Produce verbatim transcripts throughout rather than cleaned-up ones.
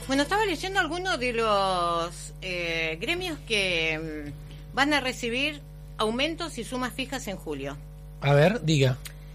Bueno, estaba leyendo algunos de los eh, gremios que mm, van a recibir aumentos y sumas fijas en julio. A ver, diga.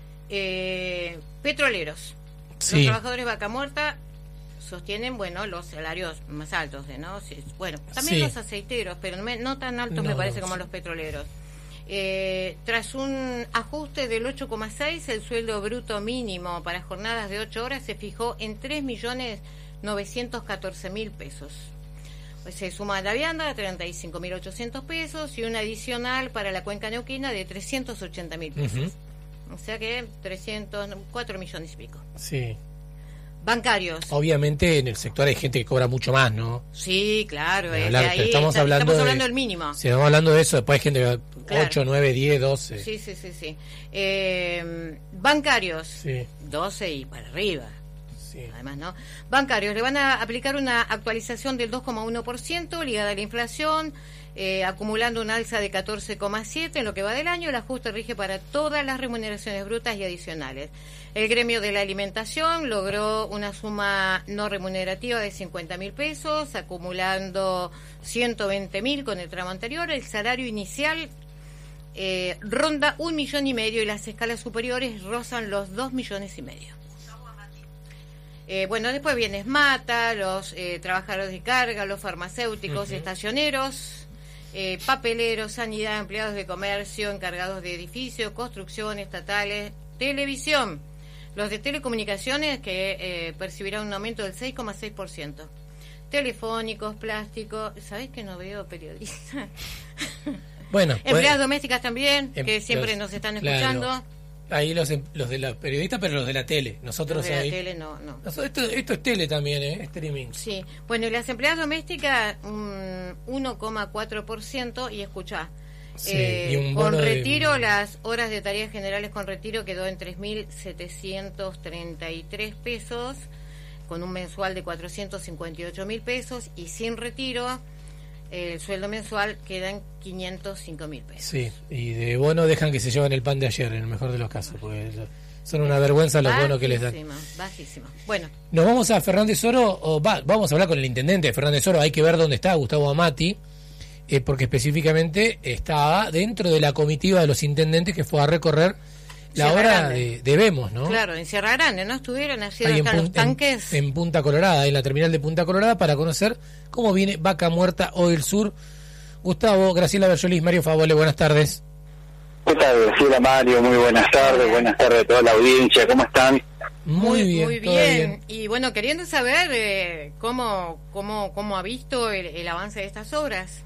Eh, petroleros. Sí. Los trabajadores vaca muerta sostienen, bueno, los salarios más altos, de ¿no? Sí, bueno, también Sí. los aceiteros, pero no, no tan altos No, me parece no, como sí. los petroleros. Eh, tras un ajuste del ocho coma seis, el sueldo bruto mínimo para jornadas de ocho horas se fijó en tres millones novecientos catorce mil pesos. Pues se suma a la vianda treinta y cinco mil ochocientos pesos y una adicional para la cuenca neuquina de trescientos ochenta mil pesos. Uh-huh. O sea que trescientos cuatro millones y pico. Sí. Bancarios. Obviamente en el sector hay gente que cobra mucho más, ¿no? Sí, claro. Eh, hablar, de ahí pero estamos está, hablando, estamos hablando de, del mínimo. Si estamos hablando de eso, después hay gente que Claro. ocho, nueve, diez, doce. Sí, sí, sí, sí. Eh, bancarios. Sí. doce y para arriba. Sí. Además, ¿no? Bancarios le van a aplicar una actualización del dos coma uno por ciento ligada a la inflación, eh, acumulando una alza de catorce coma siete por ciento en lo que va del año. El ajuste rige para todas las remuneraciones brutas y adicionales. El gremio de la alimentación logró una suma no remunerativa de cincuenta mil pesos, acumulando ciento veinte mil con el tramo anterior. El salario inicial eh, ronda un millón y medio y las escalas superiores rozan los dos millones y medio. Eh, bueno, después viene Mata, los eh, trabajadores de carga, los farmacéuticos, uh-huh. estacioneros, eh, papeleros, sanidad, empleados de comercio, encargados de edificios, construcción, estatales, televisión. Los de telecomunicaciones que eh, percibirán un aumento del seis coma seis por ciento. Telefónicos, plásticos, ¿sabés que no veo periodistas? Bueno, empleadas pues, domésticas también, em, que siempre los, nos están claro. escuchando. Ahí los, los de los periodistas, pero los de la tele. Nosotros Los de ahí. la tele no, no. Nosotros, esto, esto es tele también, ¿eh? Streaming. Sí. Bueno, y las empleadas domésticas, un uno coma cuatro por ciento. Y escuchá, sí, eh, y un con bono retiro, de... las horas de tareas generales con retiro quedó en tres mil setecientos treinta y tres pesos, con un mensual de cuatrocientos cincuenta y ocho mil pesos. Y sin retiro, el sueldo mensual queda en quinientos cinco mil pesos. Sí, y de bono dejan que se lleven el pan de ayer, en el mejor de los casos, porque son una vergüenza los bonos que les dan. Bajísimo. Bueno. ¿Nos vamos a Fernández Oro? O va, vamos a hablar con el intendente de Fernández Oro. Hay que ver dónde está Gustavo Amati, eh, porque específicamente estaba dentro de la comitiva de los intendentes que fue a recorrer la Sierra obra Grande. de, de Vemos, ¿no? Claro, en Sierra Grande, ¿no? Estuvieron así Ahí hasta en, los tanques. En, en Punta Colorada, en la terminal de Punta Colorada, para conocer cómo viene Vaca Muerta Oil Sur. Gustavo, Graciela Berjolis, Mario Favole, buenas tardes. ¿Qué tal, Graciela, Mario? Muy buenas tardes, buenas tardes a toda la audiencia, ¿cómo están? Muy bien, muy todo bien. bien. Y bueno, queriendo saber eh, cómo, cómo, cómo ha visto el, el avance de estas obras.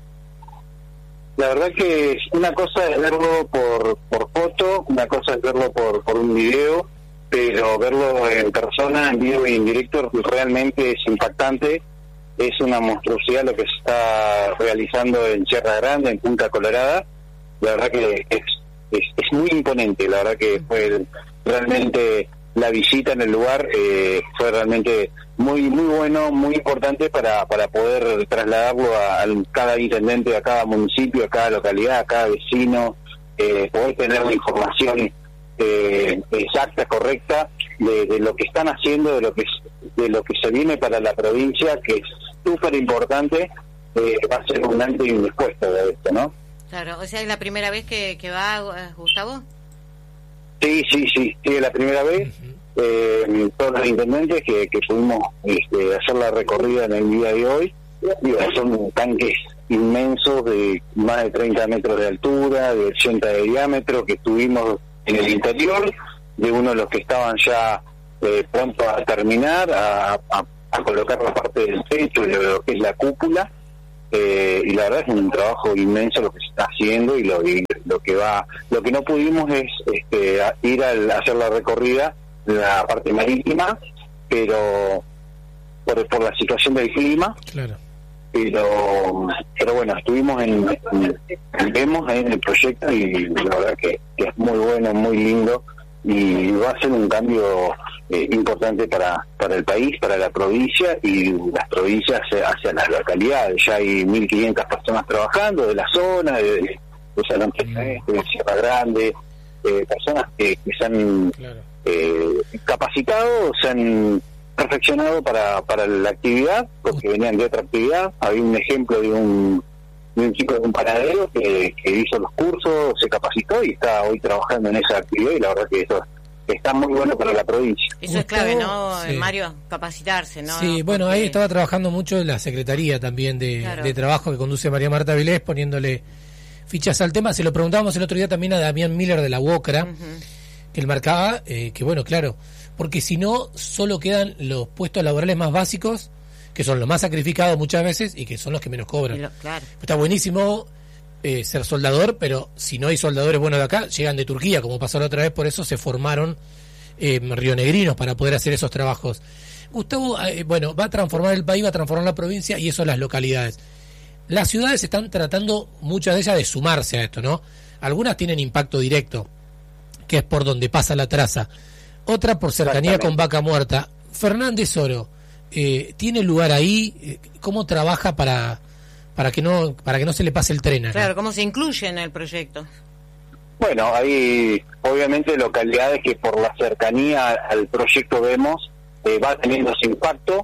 La verdad que una cosa es verlo por, por foto, una cosa es verlo por, por un video, pero verlo en persona, en vivo y en directo, realmente es impactante. Es una monstruosidad lo que se está realizando en Sierra Grande, en Punta Colorada. La verdad que es, es, es muy imponente, la verdad que fue realmente la visita en el lugar, eh, fue realmente muy muy bueno, muy importante para, para poder trasladarlo a, a cada intendente, a cada municipio, a cada localidad, a cada vecino, eh, poder tener la información eh, exacta, correcta de, de lo que están haciendo, de lo que de lo que se viene para la provincia, que es súper importante. Eh, va a ser un antes y un después de esto, ¿no? Claro, o sea, ¿es la primera vez que, que va, Gustavo? Sí, sí, sí, sí, es la primera vez. Uh-huh. Eh, todos los intendentes que, que pudimos este, hacer la recorrida en el día de hoy, digo, son tanques inmensos de más de treinta metros de altura, de ochenta de diámetro, que estuvimos en el interior, de uno de los que estaban ya eh, pronto a terminar, a, a, a colocar la parte del techo, de lo que es la cúpula. Eh, y la verdad es un trabajo inmenso lo que se está haciendo, y lo, y lo que va, lo que no pudimos es este, a, ir a hacer la recorrida en la parte marítima, pero por, por la situación del clima. Claro. Pero pero bueno, estuvimos en, en, en vemos en el proyecto, y la verdad que, que es muy bueno, muy lindo, y va a ser un cambio eh, importante para para el país, para la provincia y las provincias hacia las localidades. Ya hay mil quinientas personas trabajando de la zona, de, de San Antonio, de Sierra Grande, eh, personas que, que se han claro. eh, capacitado, se han perfeccionado para, para la actividad, porque venían de otra actividad. Había un ejemplo de un, de un chico de un panadero que, que hizo los cursos, se capacitó y está hoy trabajando en esa actividad, y la verdad que eso está muy bueno para la provincia. Eso es clave, ¿no, sí. Mario? Capacitarse, ¿no? Sí, bueno, porque... ahí estaba trabajando mucho la Secretaría también de, claro. de Trabajo que conduce María Marta Vilés, poniéndole fichas al tema. Se lo preguntábamos el otro día también a Damián Miller de la UOCRA, uh-huh. que él marcaba eh, que, bueno, claro, porque si no, solo quedan los puestos laborales más básicos, que son los más sacrificados muchas veces y que son los que menos cobran. Lo, claro. Está buenísimo eh, ser soldador, pero si no hay soldadores buenos de acá, llegan de Turquía, como pasó la otra vez, por eso se formaron eh, rionegrinos para poder hacer esos trabajos. Gustavo, eh, bueno, va a transformar el país, va a transformar la provincia y eso las localidades. Las ciudades están tratando, muchas de ellas, de sumarse a esto, ¿no? Algunas tienen impacto directo, que es por donde pasa la traza. Otra por cercanía con Vaca Muerta. Fernández Oro, eh, ¿tiene lugar ahí? ¿Cómo trabaja para para que no para que no se le pase el tren acá? Claro, ¿cómo se incluye en el proyecto? Bueno, hay obviamente localidades que por la cercanía al proyecto vemos eh, va teniendo ese impacto.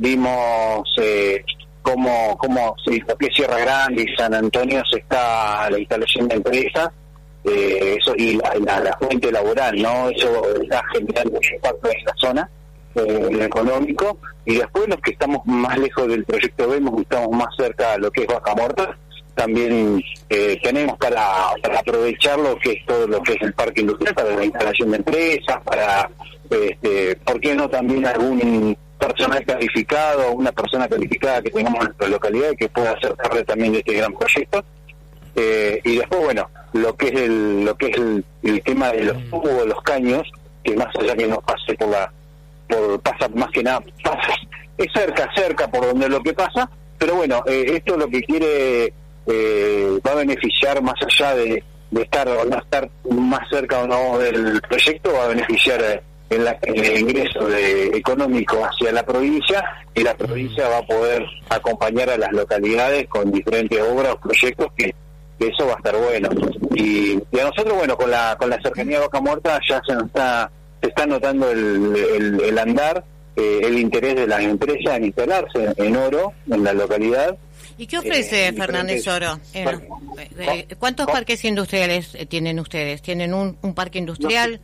Vimos eh, cómo, cómo sí, lo que es Sierra Grande y San Antonio se está la instalación de empresas, eh, eso y la, la, la fuente laboral, ¿no? Eso está generando un impacto en la zona, eh, en lo económico. Y después los que estamos más lejos del proyecto vemos, que estamos más cerca a lo que es Vaca Muerta, también eh, tenemos para, para aprovechar lo que es todo lo que es el parque industrial, para la instalación de empresas, para, este, ¿por qué no también algún personal calificado, una persona calificada que tengamos en nuestra localidad y que pueda hacer parte también de este gran proyecto? Eh, y después, bueno, lo que es el lo que es el, el tema de los tubos, los caños, que más allá que no pase por la, por pasa más que nada, pasa, es cerca, cerca por donde lo que pasa, pero bueno, eh, esto lo que quiere... Eh, va a beneficiar más allá de, de estar o no estar más cerca o no del proyecto, va a beneficiar eh, en, la, en el ingreso de, económico hacia la provincia, y la provincia va a poder acompañar a las localidades con diferentes obras o proyectos que, que eso va a estar bueno. Y, y a nosotros, bueno, con la con la cercanía de Vaca Muerta ya se nos está se está notando el, el, el andar, eh, el interés de las empresas en instalarse en Oro, en la localidad. ¿Y qué ofrece eh, Fernández Oro? Eh, eh, ¿Cuántos ¿Cómo? parques industriales tienen ustedes? ¿Tienen un, un parque industrial?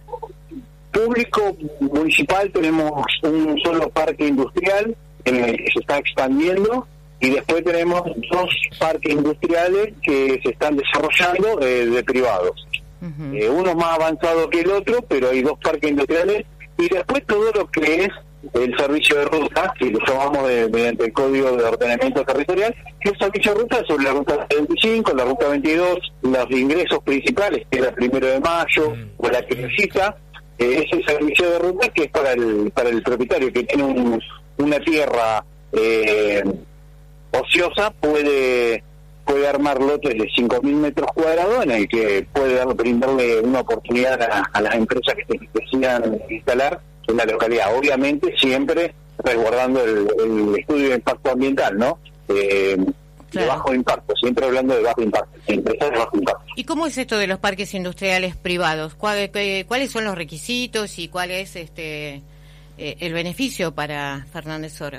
Público municipal tenemos un solo parque industrial en el que se está expandiendo, y después tenemos dos parques industriales que se están desarrollando eh, de privados. Uh-huh. Eh, uno más avanzado que el otro, pero hay dos parques industriales, y después todo lo que es el servicio de ruta, que lo llamamos de, mediante el Código de Ordenamiento Territorial, que es el servicio de ruta sobre la ruta veinticinco, la ruta veintidós, los ingresos principales, que es la primero de mayo, mm. o la Criollita, eh, ese servicio de ruta que es para el para el propietario que tiene un, una tierra eh, ociosa, puede puede armar lotes de cinco mil metros cuadrados en el que puede dar, brindarle una oportunidad a, a las empresas que se decidan instalar en la localidad, obviamente siempre resguardando el, el estudio de impacto ambiental, ¿no? Eh, claro. De bajo impacto, siempre hablando de bajo impacto, empresas de bajo impacto. ¿Y cómo es esto de los parques industriales privados? ¿Cuál, qué, ¿Cuáles son los requisitos y cuál es este eh, el beneficio para Fernández Oro?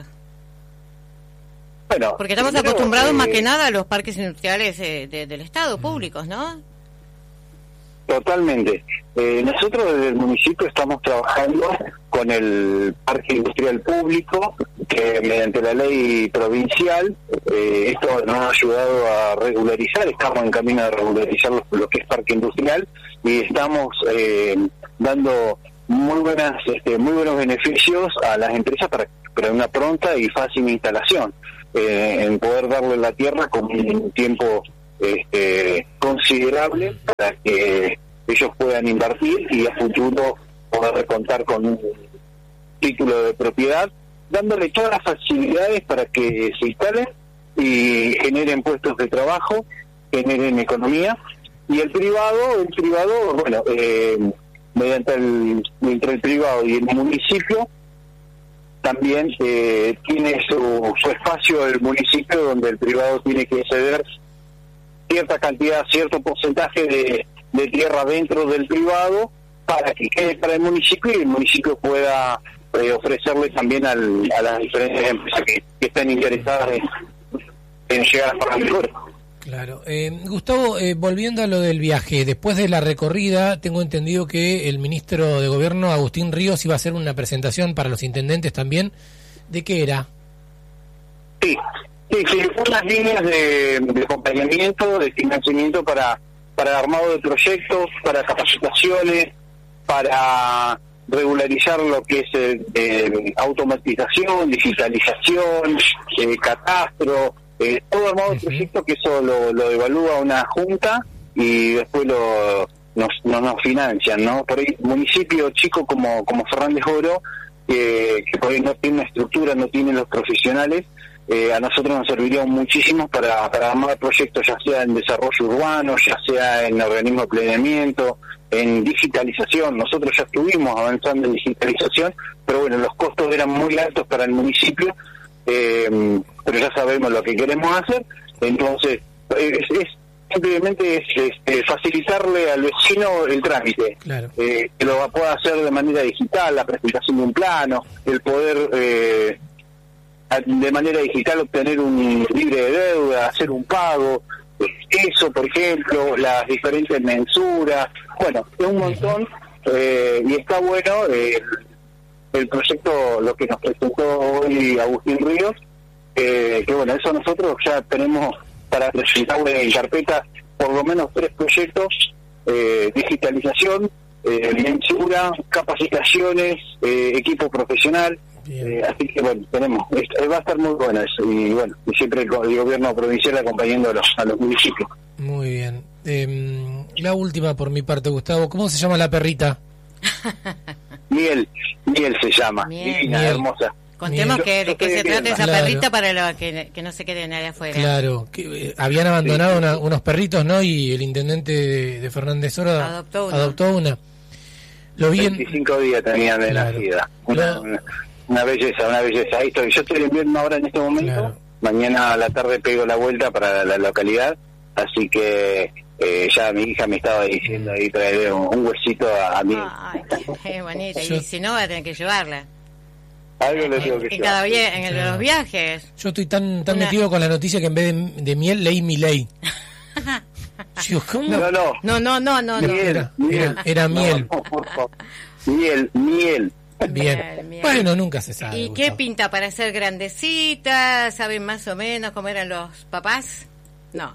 Bueno, porque estamos primero, acostumbrados eh, más que nada a los parques industriales eh, de, del Estado, públicos, ¿no? Totalmente. Eh, nosotros desde el municipio estamos trabajando con el parque industrial público, que mediante la ley provincial, eh, esto nos ha ayudado a regularizar, estamos en camino de regularizar lo, lo que es parque industrial, y estamos eh, dando muy buenas, este, muy buenos beneficios a las empresas para, para una pronta y fácil instalación, eh, en poder darle la tierra con un tiempo Este, considerable para que ellos puedan invertir y a futuro poder contar con un título de propiedad, dándole todas las facilidades para que se instalen y generen puestos de trabajo, generen economía. Y el privado, el privado, bueno, eh, mediante el, entre el privado y el municipio, también eh, tiene su, su espacio el municipio, donde el privado tiene que ceder cierta cantidad, cierto porcentaje de, de tierra dentro del privado para que quede para el municipio y el municipio pueda eh, ofrecerle también al, a las diferentes empresas que, que están interesadas en, en llegar a pagar mejor. Claro. Eh, Gustavo, eh, volviendo a lo del viaje, después de la recorrida, tengo entendido que el ministro de Gobierno, Agustín Ríos, iba a hacer una presentación para los intendentes también. ¿De qué era? Sí, sí, sí, unas líneas de, de acompañamiento, de financiamiento para, para armado de proyectos, para capacitaciones, para regularizar lo que es eh, eh, automatización, digitalización, eh, catastro, eh, todo armado de proyectos, que eso lo, lo evalúa una junta y después lo nos, no, nos financian, ¿no? Por ahí, municipio chico como, como Fernández Oro, eh, que por ahí no tiene una estructura, no tiene los profesionales, eh, a nosotros nos serviría muchísimo para, para armar proyectos, ya sea en desarrollo urbano, ya sea en organismo de planeamiento, en digitalización. Nosotros ya estuvimos avanzando en digitalización, pero bueno, los costos eran muy altos para el municipio, eh, pero ya sabemos lo que queremos hacer, entonces es, es simplemente es, es, facilitarle al vecino el trámite, claro. eh, que lo pueda hacer de manera digital, la presentación de un plano, el poder eh, de manera digital obtener un libre de deuda, hacer un pago, eso por ejemplo, las diferentes mensuras, bueno, es un montón, eh, y está bueno eh, el proyecto, lo que nos presentó hoy Agustín Ríos, eh, que bueno, eso nosotros ya tenemos para presentarle en carpeta por lo menos tres proyectos, eh, digitalización, eh, mensura, capacitaciones, eh, equipo profesional, eh, así que bueno, tenemos, es, va a estar muy bueno eso, y bueno, y siempre el, el gobierno provincial acompañando a los, a los municipios. Muy bien. Eh, la última por mi parte, Gustavo, ¿cómo se llama la perrita? Miel, Miel se llama, Miel. divina, Miel. hermosa. Contemos Yo- que, yo de qué estoy se bien, trata esa claro. perrita para lo que, que no se quede nadie afuera. Claro, que eh, habían abandonado una- unos perritos, ¿no? Y el intendente de, de Fernández Oro Adoptó una. adoptó una. Lo vi en... veinticinco días tenían de Claro. nacida. Una, Lo- una, una belleza, una belleza. Ahí estoy. Yo estoy en invierno ahora en este momento. Claro. Mañana a la tarde pego la vuelta para la localidad. Así que eh, ya mi hija me estaba diciendo ahí traeré un, un huesito a, a mí. Ay, qué bonita. Yo- Y si no, va a tener que llevarla. Algo le tengo que En llevar. cada via- en el de Claro. los viajes. Yo estoy tan tan Una- metido con la noticia que en vez de, de miel leí mi ley. Digo, ¿cómo? No, no. No, no, no, no, no. Miel, Era- miel. era- era No, miel. no, por favor. Miel, miel. Bien. Miel, miel. Bueno, nunca se sabe. ¿Y qué Gustavo. pinta para ser grandecita? ¿Saben más o menos cómo eran los papás? No.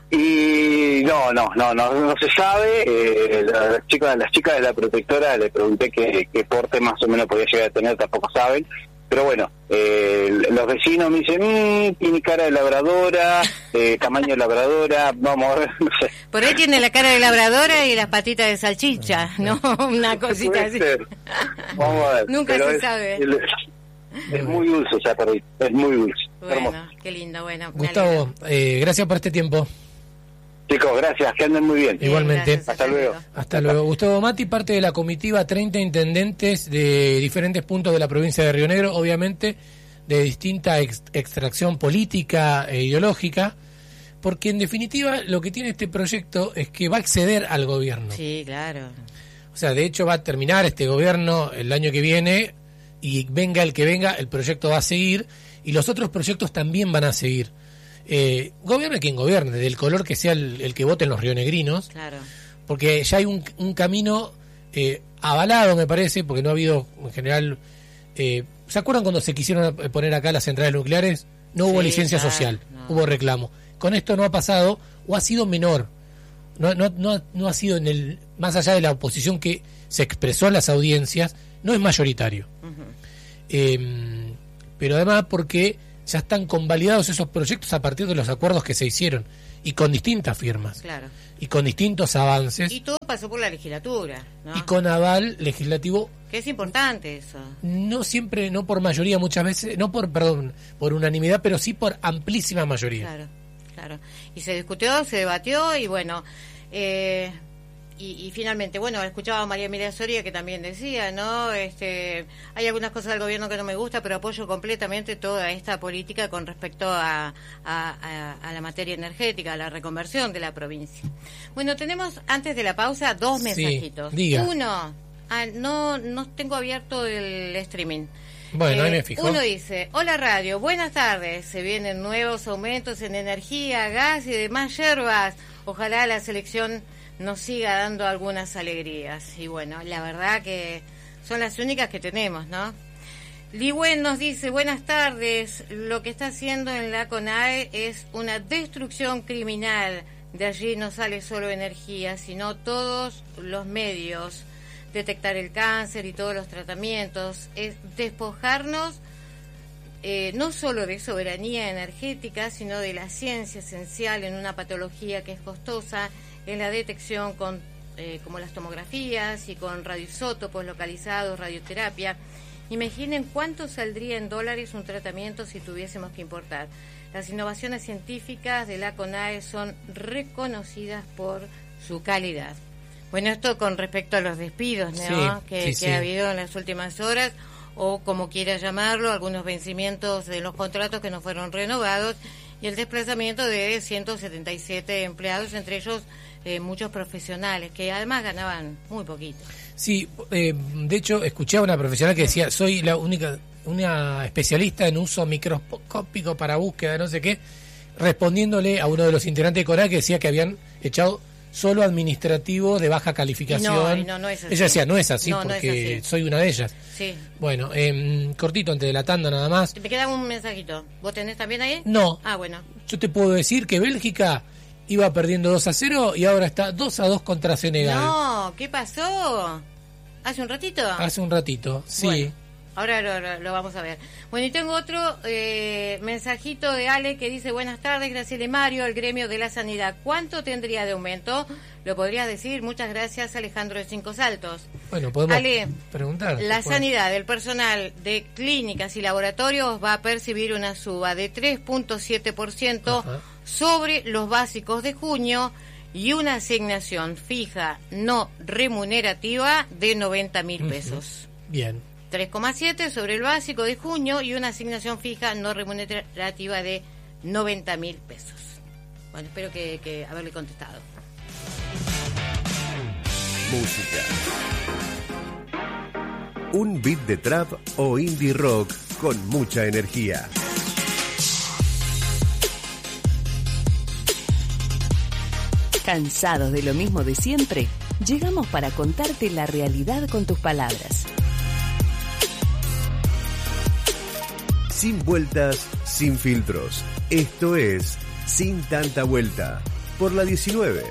Y no, no, no, no, no se sabe. Eh, las chicas, las chicas de la protectora le pregunté qué, qué porte más o menos podía llegar a tener, tampoco saben. Pero bueno, eh, los vecinos me dicen, mmm, tiene cara de labradora, eh, tamaño de labradora, vamos a ver, no sé. Por ahí tiene la cara de labradora y las patitas de salchicha, ¿no? Una cosita Puede así. ser. Vamos a ver. Nunca Pero se es, sabe. el- es muy dulce esa perrita, es muy dulce. Hermoso. Bueno, qué lindo, bueno. me Gustavo, alegro. eh, gracias por este tiempo. Chicos, gracias, que anden muy bien. Bien, Igualmente. gracias, Hasta luego. Hasta luego. Gustavo Mati, parte de la comitiva treinta intendentes de diferentes puntos de la provincia de Río Negro, obviamente de distinta ex- extracción política e ideológica, porque en definitiva lo que tiene este proyecto es que va a acceder al gobierno. Sí, claro. O sea, de hecho va a terminar este gobierno el año que viene y venga el que venga, el proyecto va a seguir y los otros proyectos también van a seguir. Eh, gobierne quien gobierne, del color que sea el, el que voten los rionegrinos, Claro. porque ya hay un, un camino eh, avalado, me parece, porque no ha habido en general... Eh, ¿Se acuerdan cuando se quisieron poner acá las centrales nucleares? No hubo Sí, licencia claro, social, no. hubo reclamo. Con esto no ha pasado, o ha sido menor. No, no, no, no ha sido en el... Más allá de la oposición que se expresó en las audiencias, no es mayoritario. Ujú. Eh, pero además porque ya están convalidados esos proyectos a partir de los acuerdos que se hicieron y con distintas firmas Claro. y con distintos avances Y y, todo pasó por la legislatura, ¿no? con aval legislativo, Que es importante eso. no siempre, no por mayoría muchas veces, no por, perdón, por unanimidad, pero sí por amplísima mayoría. Claro, claro. Y se discutió, se debatió y bueno, eh, y, y finalmente, bueno, escuchaba a María Emilia Soria que también decía, ¿no? Este, hay algunas cosas del gobierno que no me gusta, pero apoyo completamente toda esta política con respecto a, a, a, a la materia energética, a la reconversión de la provincia. Bueno, tenemos antes de la pausa dos Sí, mensajitos. diga. Uno, ah, no, no tengo abierto el streaming. Bueno, eh, ahí me fijo. Uno dice, hola radio, buenas tardes. Se vienen nuevos aumentos en energía, gas y demás yerbas. Ojalá la selección nos siga dando algunas alegrías. Y bueno, la verdad que son las únicas que tenemos, ¿no? Ligüen nos dice, buenas tardes. Lo que está haciendo en la CONAE es una destrucción criminal. De allí no sale solo energía, sino todos los medios. Detectar el cáncer y todos los tratamientos, es despojarnos eh, no solo de soberanía energética, sino de la ciencia esencial en una patología que es costosa, en la detección con eh, como las tomografías y con radioisótopos localizados, radioterapia. Imaginen cuánto saldría en dólares un tratamiento si tuviésemos que importar. Las innovaciones científicas de la CONAE son reconocidas por su calidad. Bueno, esto con respecto a los despidos, ¿no? Sí, que, sí, que sí. ha habido en las últimas horas, o como quiera llamarlo, algunos vencimientos de los contratos que no fueron renovados, y el desplazamiento de ciento setenta y siete empleados, entre ellos eh, muchos profesionales, que además ganaban muy poquito. Sí, eh, de hecho, escuché a una profesional que decía, soy la única, una especialista en uso microscópico para búsqueda, no sé qué, respondiéndole a uno de los integrantes de CONAE que decía que habían echado solo administrativo de baja calificación. No, no, no es así. Ella decía, no es así, No, no porque es así. soy una de ellas. Sí. Bueno, eh, cortito antes de la tanda nada más. Me queda un mensajito. ¿Vos tenés también ahí? No. Ah, bueno. Yo te puedo decir que Bélgica iba perdiendo dos a cero y ahora está dos a dos contra Senegal. No, ¿qué pasó? ¿Hace un ratito? Hace un ratito, sí. Bueno, ahora lo, lo, lo vamos a ver. Bueno, y tengo otro eh, mensajito de Ale que dice, buenas tardes, Graciela y Mario, el gremio de la sanidad. ¿Cuánto tendría de aumento? ¿Lo podrías decir? Muchas gracias, Alejandro de Cinco Saltos. Bueno, podemos Ale, preguntar. la Bueno. sanidad del personal de clínicas y laboratorios va a percibir una suba de tres punto siete por ciento Ajá. sobre los básicos de junio y una asignación fija no remunerativa de noventa mil pesos. Bien. tres coma siete sobre el básico de junio y una asignación fija no remunerativa de noventa mil pesos. Bueno, espero que, que haberle contestado. Música. Un beat de trap o indie rock con mucha energía. ¿Cansados de lo mismo de siempre? Llegamos para contarte la realidad con tus palabras. Sin vueltas, sin filtros. Esto es Sin Tanta Vuelta. Por la diecinueve.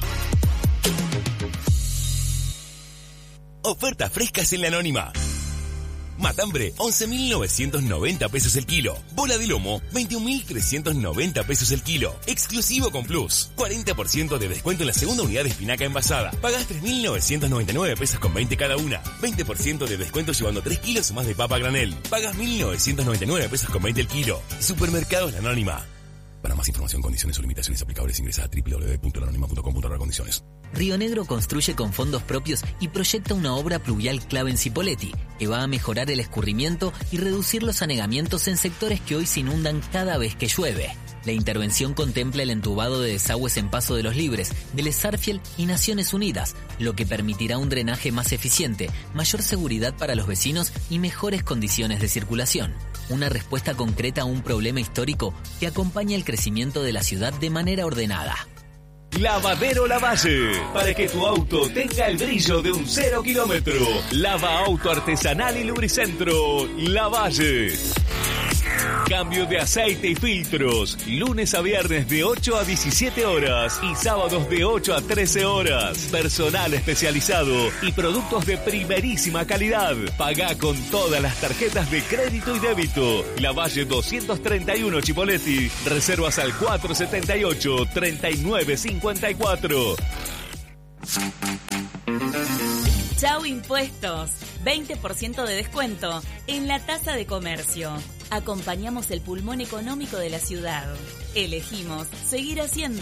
Ofertas frescas en la Anónima. Matambre, once mil novecientos noventa pesos el kilo. Bola de lomo, veintiún mil trescientos noventa pesos el kilo. Exclusivo con Plus. cuarenta por ciento de descuento en la segunda unidad de espinaca envasada. Pagás tres mil novecientos noventa y nueve pesos con veinte cada una. veinte por ciento de descuento llevando tres kilos o más de papa a granel. Pagás mil novecientos noventa y nueve pesos con veinte el kilo. Supermercados La Anónima. Para más información, condiciones o limitaciones aplicables, ingresa a doble u doble u doble u punto la anónima punto com punto a r condiciones. Río Negro construye con fondos propios y proyecta una obra pluvial clave en Cipolletti, que va a mejorar el escurrimiento y reducir los anegamientos en sectores que hoy se inundan cada vez que llueve. La intervención contempla el entubado de desagües en Paso de los Libres, del Sarfield y Naciones Unidas, lo que permitirá un drenaje más eficiente, mayor seguridad para los vecinos y mejores condiciones de circulación. Una respuesta concreta a un problema histórico que acompaña el crecimiento de la ciudad de manera ordenada. Lavadero Lavalle, para que tu auto tenga el brillo de un cero kilómetro. Lava auto artesanal y lubricentro Lavalle. Cambio de aceite y filtros, lunes a viernes de ocho a diecisiete horas y sábados de ocho a trece horas. Personal especializado y productos de primerísima calidad. Paga con todas las tarjetas de crédito y débito. Lavalle doscientos treinta y uno Chipolletti. Reservas al cuatro setenta y ocho, treinta y nueve cincuenta y cuatro. Chau Impuestos, veinte por ciento de descuento en la tasa de comercio. Acompañamos el pulmón económico de la ciudad. Elegimos seguir haciendo.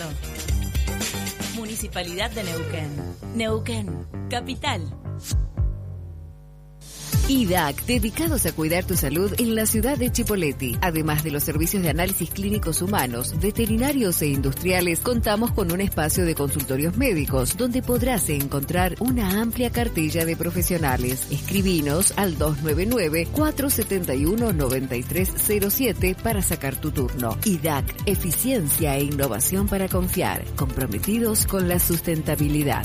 Municipalidad de Neuquén. Neuquén, capital. I D A C, dedicados a cuidar tu salud en la ciudad de Chipoleti. Además de los servicios de análisis clínicos humanos, veterinarios e industriales, contamos con un espacio de consultorios médicos donde podrás encontrar una amplia cartilla de profesionales. Escribinos al dos nueve nueve, cuatro siete uno, nueve tres cero siete para sacar tu turno. I D A C, eficiencia e innovación para confiar, comprometidos con la sustentabilidad.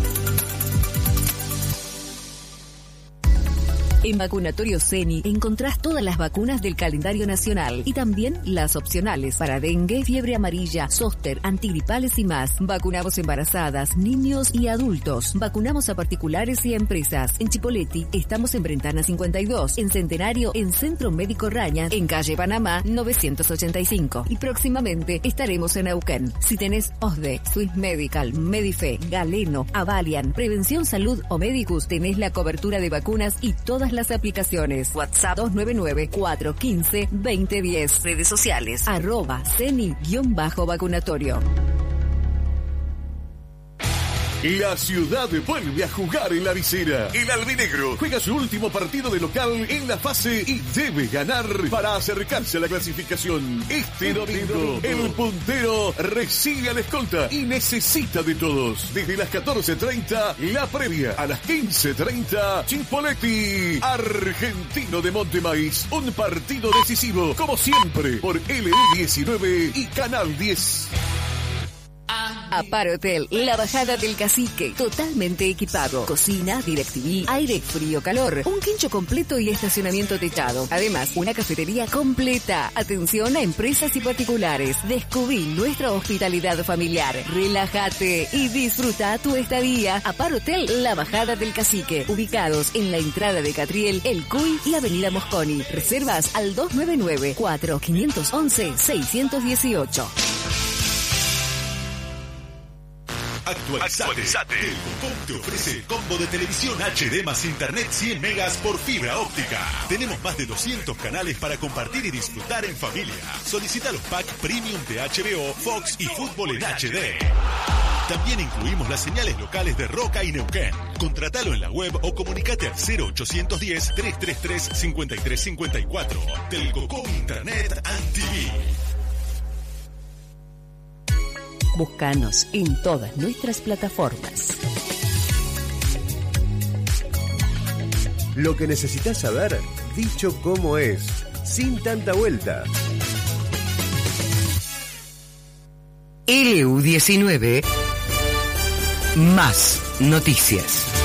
En Vacunatorio Ceni encontrás todas las vacunas del calendario nacional y también las opcionales para dengue, fiebre amarilla, zóster, antigripales y más. Vacunamos embarazadas, niños y adultos. Vacunamos a particulares y a empresas. En Chipoleti estamos en Brentana cincuenta y dos, en Centenario, en Centro Médico Raña, en calle Panamá novecientos ochenta y cinco. Y próximamente estaremos en Neuquén. Si tenés O S D E, Swiss Medical, Medife, Galeno, Avalian, Prevención Salud o Medicus, tenés la cobertura de vacunas y todas las aplicaciones. WhatsApp dos nueve nueve, cuatro uno cinco, dos cero uno cero. Redes sociales arroba ceni-vacunatorio. La ciudad vuelve a jugar en la visera. El albinegro juega su último partido de local en la fase y debe ganar para acercarse a la clasificación. Este domingo, el puntero recibe a la escolta y necesita de todos. Desde las catorce treinta, la previa. A las quince treinta, Chipoleti, Argentino de Montemaíz. Un partido decisivo, como siempre, por L U diecinueve y Canal diez. Apar Hotel, la bajada del Cacique, totalmente equipado. Cocina, DirecTV, aire, frío, calor, un quincho completo y estacionamiento techado. Además, una cafetería completa. Atención a empresas y particulares. Descubrí nuestra hospitalidad familiar. Relájate y disfruta tu estadía. Apar Hotel, la bajada del Cacique. Ubicados en la entrada de Catriel, El Cuy y Avenida Mosconi. Reservas al dos nueve nueve, cuatro cinco uno uno, seis uno ocho. Actualizate. Actualizate. Telcom te ofrece el combo de televisión H D más internet cien megas por fibra óptica. Tenemos más de doscientos canales para compartir y disfrutar en familia. Solicita los packs premium de H B O, Fox y Fútbol en H D. También incluimos las señales locales de Roca y Neuquén. Contratalo en la web o comunicate al cero ochocientos diez, trescientos treinta y tres, cincuenta y tres cincuenta y cuatro. Telcom Internet and T V. Búscanos en todas nuestras plataformas. Lo que necesitas saber, dicho como es, sin tanta vuelta. L U diecinueve, más noticias.